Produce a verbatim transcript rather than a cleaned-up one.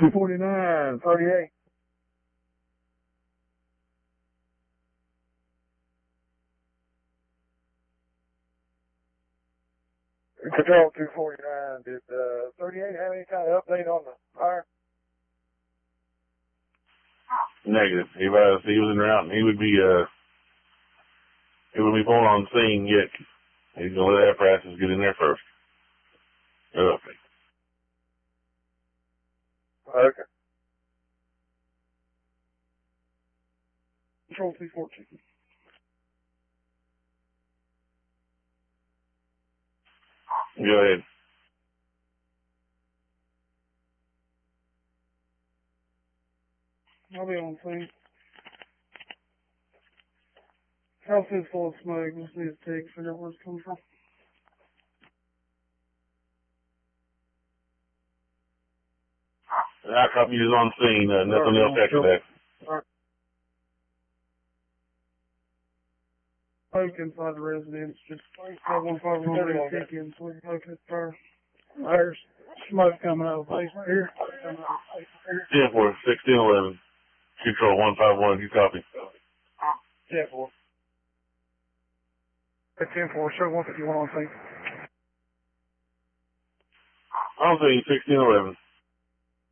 two forty-nine, thirty-eight. Control two forty-nine, did uh, thirty-eight have any kind of update on the fire? Negative. He was, he was en route, and he would be, uh, he would be pulling on the scene yet. He's going to let apparatus get in there first. No update. Okay. Control two fourteen. Go ahead. I'll be on scene. House is full of smoke. Just need to take figure out where it's coming from. I copy is on scene. Uh, nothing else after that. Alright. Smoke inside the residence. Just five one five one ready to kick in. So we can look at fire. There's smoke coming out of the basement here. Coming out of the basement here. ten four, sixteen eleven. Control one five one, you copy. ten four. ten four, show one fifty-one on scene. On scene, sixteen eleven.